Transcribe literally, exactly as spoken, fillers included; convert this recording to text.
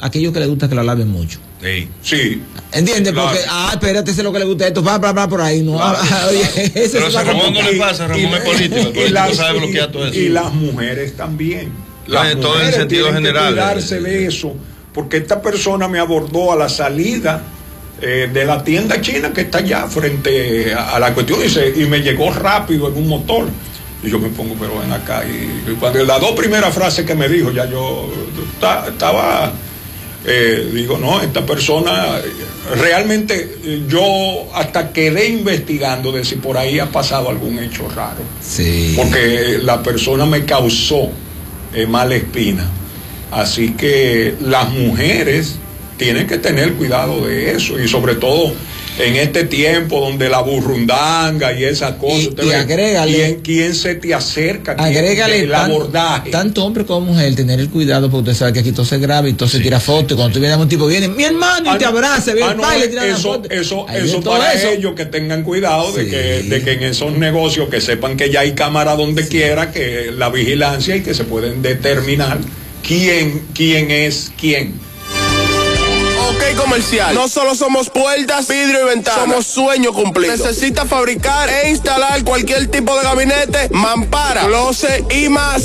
aquellos que les gusta que lo laven mucho. Sí. Sí. ¿Entiendes? Porque, claro. ah, espérate, ese es lo que le gusta a esto, va, va, va por ahí, no. Claro, ah, oye, claro. ese Pero es a Ramón no le pasa, Ramón y, es político, el político las, sabe bloquear todo eso. Y las mujeres también. Las no, todo mujeres en sentido tienen general. Que cuidarse de eso, porque esta persona me abordó a la salida eh, de la tienda china que está allá frente a, a la cuestión y, se, y me llegó rápido en un motor. Y yo me pongo, pero ven acá. Y, y cuando las dos primeras frases que me dijo, ya yo ta, estaba, eh, digo, no, esta persona, realmente yo hasta quedé investigando de si por ahí ha pasado algún hecho raro. Sí. Porque la persona me causó eh, mala espina. Así que las mujeres tienen que tener cuidado de eso y sobre todo en este tiempo donde la burrundanga y esas cosas. Y, y agrégale. ¿quién, ¿Quién se te acerca? Agrégale el tan, abordaje. Tanto hombre como mujer, tener el cuidado, porque usted sabe que aquí todo se graba y todo se sí. tira fotos. Y cuando tú vienes a un tipo, viene mi hermano y ah, te abraza, viene ah, el no, le tira eso, foto. Eso, eso para eso. ellos que tengan cuidado sí. de, que, de que en esos negocios que sepan que ya hay cámara donde sí. quiera, que la vigilancia y que se pueden determinar quién, quién es quién. Ok Comercial, no solo somos puertas, vidrio y ventanas, somos sueño cumplido. Necesita fabricar e instalar cualquier tipo de gabinete, mampara, closet y más.